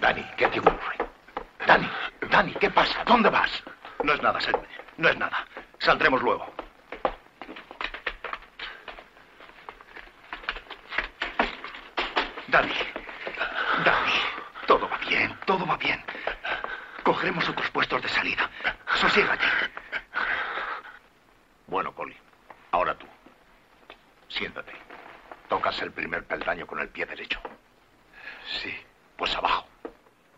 Danny, ¿qué te ocurre? Danny, ¿qué pasa? ¿Dónde vas? No es nada, Selby. No es nada. Saldremos luego. Danny. Todo va bien. Cogeremos otros puestos de salida. Sosiégate. Bueno, Collie, ahora tú. Siéntate. Tocas el primer peldaño con el pie derecho. Sí. Pues abajo.